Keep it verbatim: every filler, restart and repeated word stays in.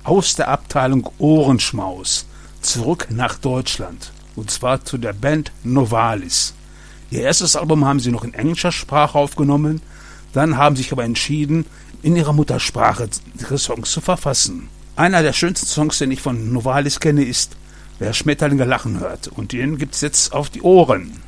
aus der Abteilung Ohrenschmaus zurück nach Deutschland. Und zwar zu der Band Novalis. Ihr erstes Album haben sie noch in englischer Sprache aufgenommen, dann haben sie sich aber entschieden, in ihrer Muttersprache ihre Songs zu verfassen. Einer der schönsten Songs, den ich von Novalis kenne, ist Wer Schmetterlinge lachen hört. Und den gibt's jetzt auf die Ohren.